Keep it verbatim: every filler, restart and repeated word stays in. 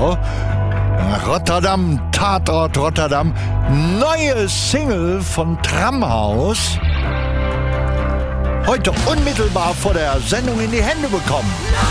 genau. Rotterdam, Tatort Rotterdam, neue Single von Tramhaus. Heute unmittelbar vor der Sendung in die Hände bekommen.